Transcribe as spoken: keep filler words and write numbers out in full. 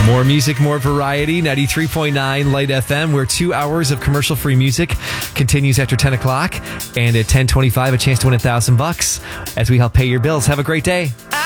More music, more variety. ninety-three point nine Light F M, where two hours of commercial-free music continues after ten o'clock. And at ten twenty-five, a chance to win a thousand bucks as we help pay your bills. Have a great day.